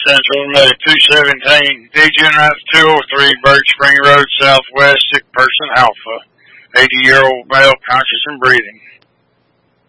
Central, May 217. Degenerate 203, Birch Spring Road, Southwest, sick person Alpha. 80-year-old male, conscious and breathing.